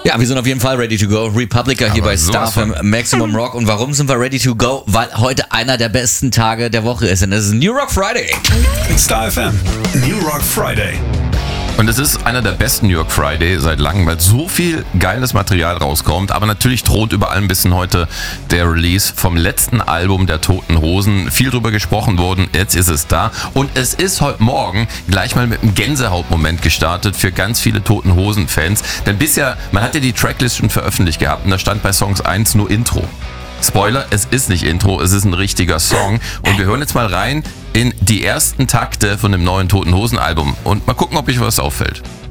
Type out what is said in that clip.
Ja, wir sind auf jeden Fall ready to go. Republica hier Aber bei Star sowas von. Maximum Rock. Und warum sind wir ready to go? Weil heute einer der besten Tage der Woche ist. Und das ist New Rock Friday. Star FM, New Rock Friday. Und es ist einer der besten New York Friday seit langem, weil so viel geiles Material rauskommt. Aber natürlich thront über allem ein bisschen heute der Release vom letzten Album der Toten Hosen. Viel drüber gesprochen worden, jetzt ist es da. Und es ist heute Morgen gleich mal mit einem Gänsehautmoment gestartet für ganz viele Toten Hosen-Fans. Denn bisher, man hat ja die Tracklist schon veröffentlicht gehabt und da stand bei Songs 1 nur Intro. Spoiler, es ist nicht Intro, es ist ein richtiger Song. Und wir hören jetzt mal rein in die ersten Takte von dem neuen Toten Hosen Album und mal gucken, ob euch was auffällt.